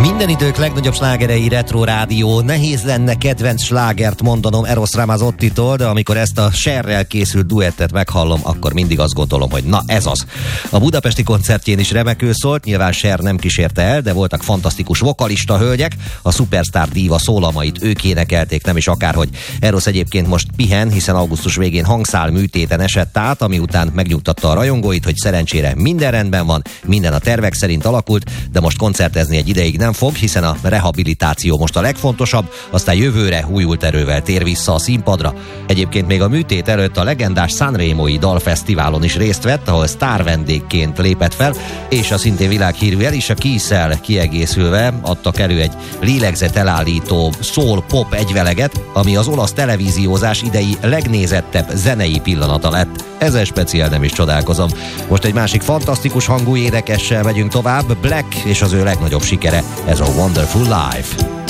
Minden idők legnagyobb slágerei Retro Rádió. Nehéz lenne kedvenc slágert mondanom Eros Ramazzottitól, de amikor ezt a Cherrel készült duettet meghallom, akkor mindig azt gondolom, hogy na ez az. A budapesti koncertjén is remekül szólt, nyilván Cher nem kísérte el, de voltak fantasztikus vokalista hölgyek, a Superstar Diva szólamait ők énekelték, nem is akárhogy. Eros egyébként most pihen, hiszen augusztus végén hangszál műtéten esett át, ami után megnyugtatta a rajongóit, hogy szerencsére minden rendben van, minden a tervek szerint alakult, de most koncertezni egy ideig nem fog, hiszen a rehabilitáció most a legfontosabb, aztán jövőre újult erővel tér vissza a színpadra. Egyébként még a műtét előtt a legendás Sanremói Dalfesztiválon is részt vett, ahol sztár vendégként lépett fel, és a szintén világhírű Alicia Keys-szel kiegészülve adtak elő egy lélegzetelállító soul-pop egyveleget, ami az olasz televíziózás idei legnézettebb zenei pillanata lett. Ezzel speciál nem is csodálkozom. Most egy másik fantasztikus hangú énekessel megyünk tovább, Black és az ő legnagyobb sikere, ez a Wonderful Life.